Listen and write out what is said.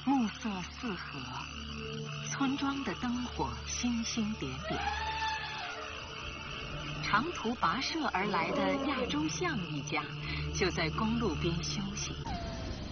暮色四合，村庄的灯火星星点点。长途跋涉而来的亚洲象一家就在公路边休息。